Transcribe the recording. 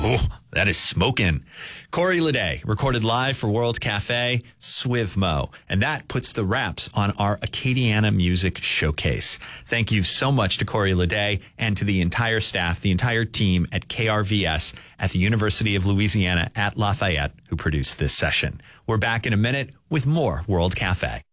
Oh, that is smoking. Corey Lede recorded live for World Cafe, Swivmo. And that puts the wraps on our Acadiana Music Showcase. Thank you so much to Corey Lede and to the entire staff, the entire team at KRVS at the University of Louisiana at Lafayette who produced this session. We're back in a minute with more World Cafe.